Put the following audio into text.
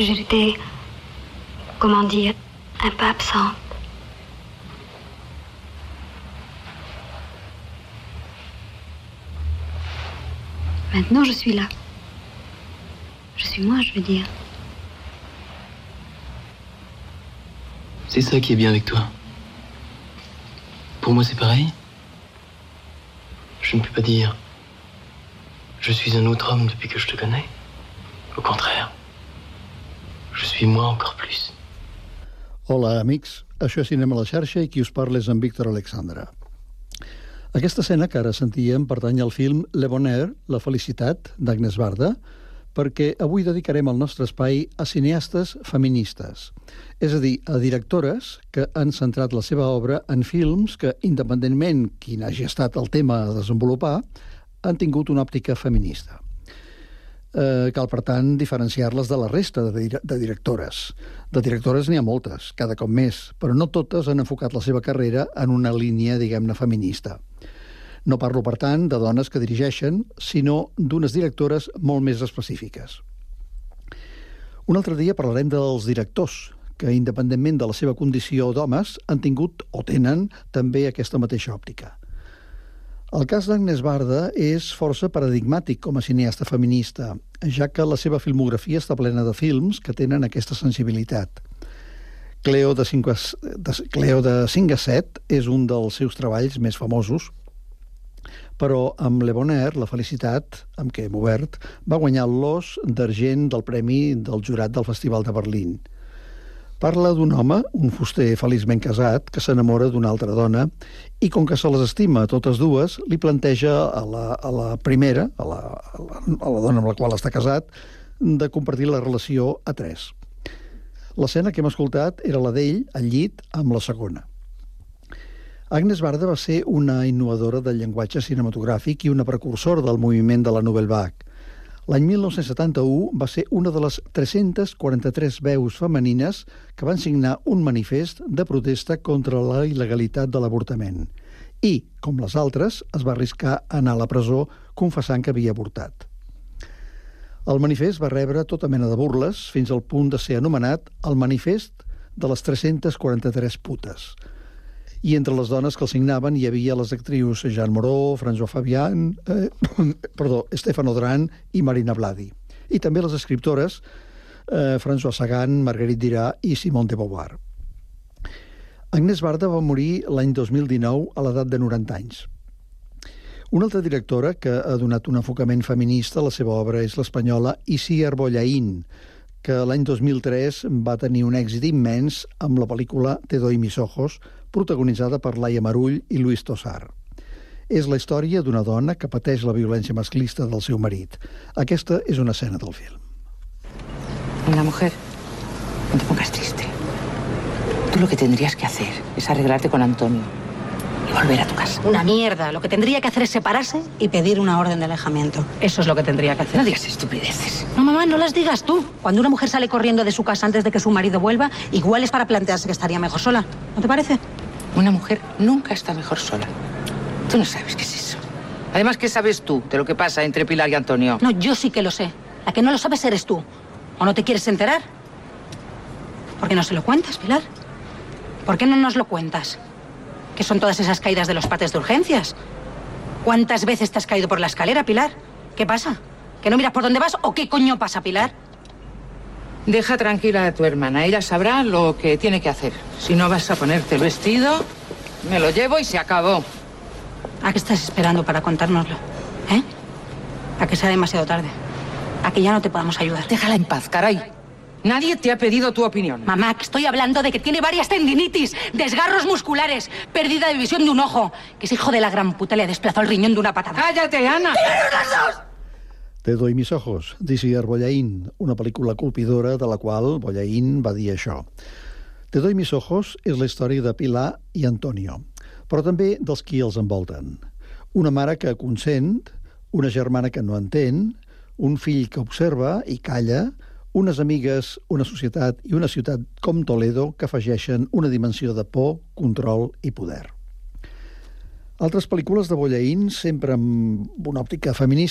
J'étais, comment dire, un peu absente. Maintenant, je suis là. Je suis moi, je veux dire. C'est ça qui est bien avec toi. Pour moi, c'est pareil. Je ne peux pas dire je suis un autre homme depuis que je te connais. Au contraire, je suis moi encore plus. Hola, amics. Això és Cinema a la xarxa i qui us parla és en Víctor Alexandre. Aquesta escena que ara sentíem pertany al film Le Bonheur, La felicitat, d'Agnès Varda, perquè avui dedicarem el nostre espai a cineastes feministes, és a dir, a directores que han centrat la seva obra en films que, independentment quin hagi estat el tema a desenvolupar, han tingut una òptica feminista. Cal, per tant, diferenciar-les de la resta de directores. De directores n'hi ha moltes, cada cop més, però no totes han enfocat la seva carrera en una línia, diguem-ne, feminista. No parlo, per tant, de dones que dirigeixen, sinó d'unes directores molt més específiques. Un altre dia parlarem dels directors, que, independentment de la seva condició d'homes, han tingut o tenen també aquesta mateixa òptica. El cas d'Agnès Varda és força paradigmàtic com a cineasta feminista, ja que la seva filmografia està plena de films que tenen aquesta sensibilitat. Cleo de 5 a 7 és un dels seus treballs més famosos, però amb Le Bonheur, La felicitat, amb què hem obert, va guanyar l'Os d'Argent del Premi del Jurat del Festival de Berlín. Parla d'un home, un fuster feliçment casat, que s'enamora d'una altra dona i, com que se les estima totes dues, li planteja a la primera, a la dona amb la qual està casat, de compartir la relació a 3. L'escena que hem escoltat era la d'ell al llit amb la segona. Agnès Varda va ser una innovadora del llenguatge cinematogràfic i una precursora del moviment de la Nouvelle Vague. L'any 1971 va ser una de les 343 veus femenines que van signar un manifest de protesta contra la il·legalitat de l'avortament i, com les altres, es va arriscar a anar a la presó confessant que havia avortat. El manifest va rebre tota mena de burles fins al punt de ser anomenat el manifest de les 343 putes. I entre les dones que el signaven hi havia les actrius Jeanne Moreau, François Fabian, Stéphane Audran i Marina Bladi. I també les escriptores François Sagan, Marguerite Duras i Simone de Beauvoir. Agnès Varda va morir l'any 2019 a l'edat de 90 anys. Una altra directora que ha donat un enfocament feminista a la seva obra és l'espanyola Itziar Bollaín, que l'any 2003 va tenir un èxit immens amb la pel·lícula Te doy mis ojos, protagonitzada per Laia Marull i Luis Tosar. És la història d'una dona que pateix la violència masclista del seu marit. Aquesta és una escena del film. Una mujer, no te pongas triste. Tú lo que tendrías que hacer es arreglarte con Antonio y volver a tu casa. Una mierda. Lo que tendría que hacer es separarse y pedir una orden de alejamiento. Eso es lo que tendría que hacer. No digas estupideces. No, mamá, no las digas tú. Cuando una mujer sale corriendo de su casa antes de que su marido vuelva, igual es para plantearse que estaría mejor sola. ¿No te parece? Una mujer nunca está mejor sola. Tú no sabes qué es eso. Además, ¿qué sabes tú de lo que pasa entre Pilar y Antonio? No, yo sí que lo sé. La que no lo sabes eres tú. ¿O no te quieres enterar? ¿Por qué no se lo cuentas, Pilar? ¿Por qué no nos lo cuentas? ¿Qué son todas esas caídas de los pates de urgencias? ¿Cuántas veces te has caído por la escalera, Pilar? ¿Qué pasa? ¿Que no miras por dónde vas o qué coño pasa, Pilar? Deja tranquila a tu hermana. Ella sabrá lo que tiene que hacer. Si no vas a ponerte el vestido, me lo llevo y se acabó. ¿A qué estás esperando para contárnoslo? ¿Eh? A que sea demasiado tarde. A que ya no te podamos ayudar. Déjala en paz, caray. Nadie te ha pedido tu opinión. Mamá, que estoy hablando de que tiene varias tendinitis, desgarros musculares, pérdida de visión de un ojo, que ese hijo de la gran puta le ha desplazado el riñón de una patada. ¡Cállate, Ana! ¡Tienes las dos! Te doy mis ojos, d'Itziar Bollaín, una pel·lícula colpidora de la qual Bollaín va dir això. Te doy mis ojos és la història de Pilar i Antonio, però també dels qui els envolten. Una mare que consent, una germana que no entén, un fill que observa i calla, unes amigues, una societat i una ciutat com Toledo que afegeixen una dimensió de por, control i poder. Altres pel·lícules de Bollaín, sempre amb una òptica feminista,